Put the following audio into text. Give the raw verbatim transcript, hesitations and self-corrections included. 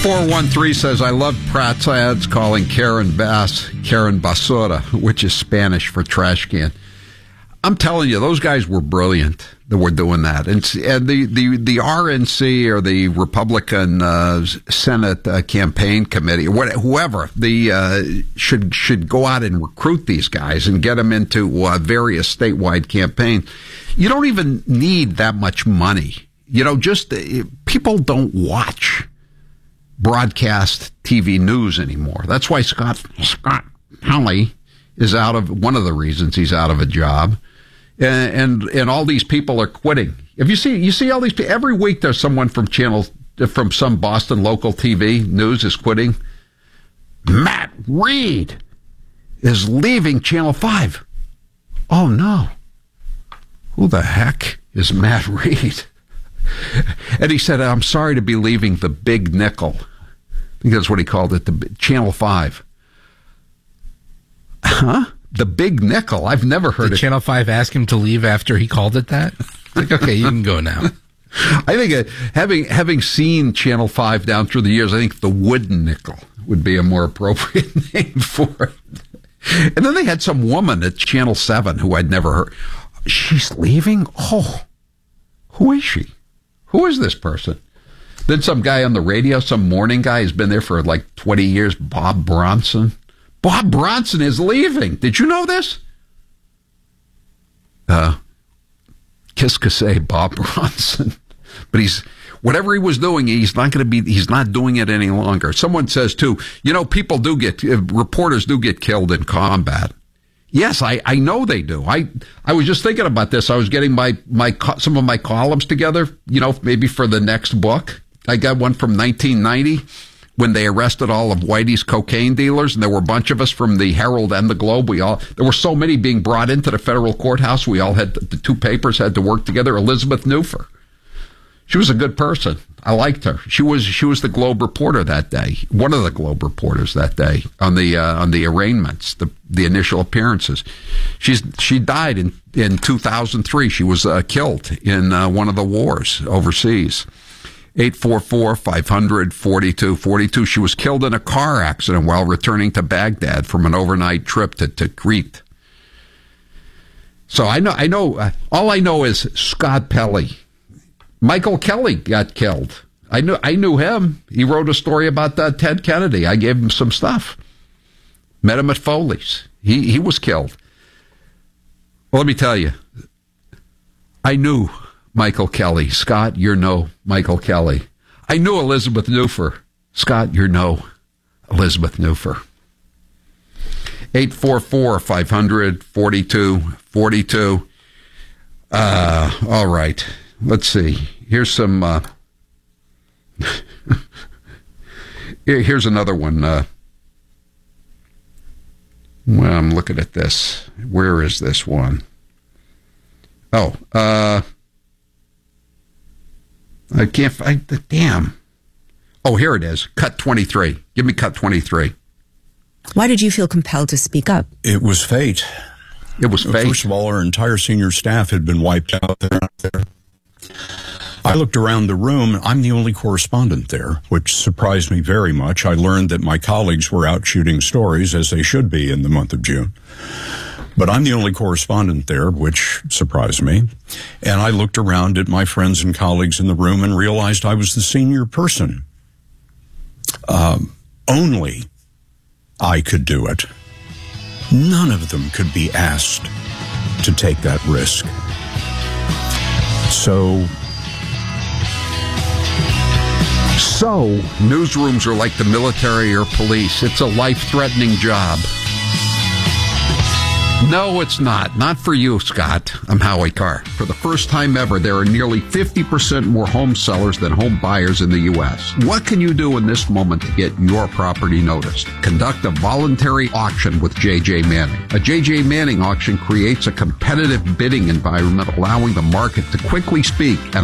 four one three says, I love Pratt's ads calling Karen Bass Karen Basura, which is Spanish for trash can. I'm telling you, those guys were brilliant that were doing that. And, and the, the, the R N C or the Republican uh, Senate uh, campaign committee, or whatever, whoever, the, uh, should should go out and recruit these guys and get them into uh, various statewide campaigns. You don't even need that much money. You know, just uh, people don't watch broadcast T V news anymore. That's why Scott Scott Pelley is out of, one of the reasons he's out of a job. And, and and all these people are quitting. If you see, you see all these people, every week there's someone from channel, from some Boston local T V news is quitting. Matt Reed is leaving Channel five. Oh no. Who the heck is Matt Reed? And he said, I'm sorry to be leaving the Big Nickel. I think that's what he called it, the Channel five. Huh? The Big Nickel. I've never heard Did it. Channel five ask him to leave after he called it that? Like, okay, you can go now. I think uh, having having seen Channel five down through the years, I think the Wooden Nickel would be a more appropriate name for it. And then they had some woman at Channel seven who I'd never heard. She's leaving? Oh, who is she? Who is this person? Then some guy on the radio, some morning guy, has been there for like twenty years, Bob Bronson. Bob Bronson is leaving. Did you know this? Uh, kiss say Bob Bronson. But he's, whatever he was doing, he's not going to be, he's not doing it any longer. Someone says too, you know, people do get, uh, reporters do get killed in combat. Yes, I, I know they do. I, I was just thinking about this. I was getting my, my, some of my columns together, you know, maybe for the next book. I got one from nineteen ninety. When they arrested all of Whitey's cocaine dealers, and there were a bunch of us from the Herald and the Globe. We all, there were so many being brought into the federal courthouse. We all had, the two papers had to work together. Elizabeth Newfer. She was a good person. I liked her. She was, she was the Globe reporter that day. One of the Globe reporters that day on the, uh, on the arraignments, the, the initial appearances. She's, she died in, in two thousand three. She was, uh, killed in, uh, one of the wars overseas. eight four four, five hundred, forty-two forty-two. She was killed in a car accident while returning to Baghdad from an overnight trip to Tikrit. So I know, I know, uh, all I know is Scott Pelley. Michael Kelly got killed. I knew, I knew him. He wrote a story about uh, Ted Kennedy. I gave him some stuff. Met him at Foley's. He, he was killed. Well, let me tell you, I knew Michael Kelly. Scott, you're no Michael Kelly. I knew Elizabeth Newfer. Scott, you're no Elizabeth Newfer. eight four four, five hundred, forty-two forty-two. Uh, all right. Let's see. Here's some, uh, here's another one. Uh, well, I'm looking at this. Where is this one? Oh, uh, I can't find the damn. Oh, here it is. Cut twenty-three. Give me cut twenty-three. Why did you feel compelled to speak up? It was fate. It was fate. First of all, our entire senior staff had been wiped out there. there. I looked around the room. I'm the only correspondent there, which surprised me very much. I learned that my colleagues were out shooting stories, as they should be in the month of June. But I'm the only correspondent there, which surprised me. And I looked around at my friends and colleagues in the room and realized I was the senior person. Um, only I could do it. None of them could be asked to take that risk. So... So, newsrooms are like the military or police. It's a life-threatening job. No, it's not. Not for you, Scott. I'm Howie Carr. For the first time ever, there are nearly fifty percent more home sellers than home buyers in the U S. What can you do in this moment to get your property noticed? Conduct a voluntary auction with J J Manning. A J J Manning auction creates a competitive bidding environment, allowing the market to quickly speak and